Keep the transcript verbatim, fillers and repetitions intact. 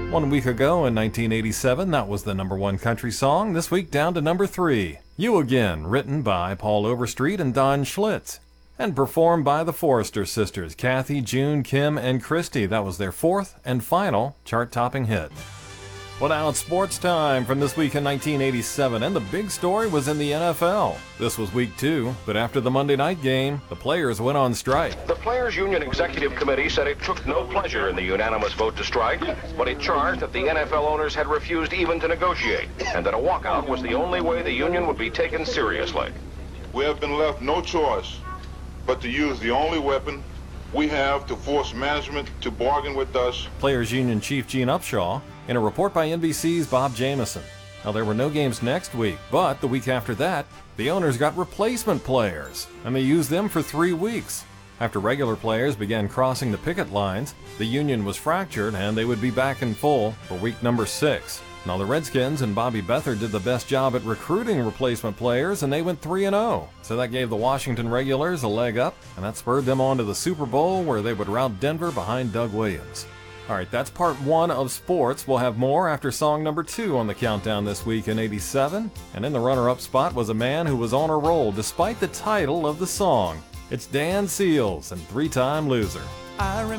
One week ago in nineteen eighty-seven, that was the number one country song. This week down to number three. You Again, written by Paul Overstreet and Don Schlitz, and performed by the Forrester sisters, Kathy, June, Kim, and Christy. That was their fourth and final chart-topping hit. Well, now it's sports time from this week in nineteen eighty-seven, and the big story was in the N F L. This was week two, but after the Monday night game, the players went on strike. The Players Union Executive Committee said it took no pleasure in the unanimous vote to strike, but it charged that the N F L owners had refused even to negotiate, and that a walkout was the only way the union would be taken seriously. We have been left no choice but to use the only weapon we have to force management to bargain with us. Players Union Chief Gene Upshaw in a report by N B C's Bob Jamieson. Now, there were no games next week, but the week after that, the owners got replacement players, and they used them for three weeks. After regular players began crossing the picket lines, the union was fractured, and they would be back in full for week number six. Now, the Redskins and Bobby Beathard did the best job at recruiting replacement players, and they went three and oh. So that gave the Washington Regulars a leg up, and that spurred them on to the Super Bowl, where they would rout Denver behind Doug Williams. All right, that's part one of sports. We'll have more after song number two on the countdown this week in eighty-seven. And in the runner-up spot was a man who was on a roll despite the title of the song. It's Dan Seals and Three-Time Loser. I remember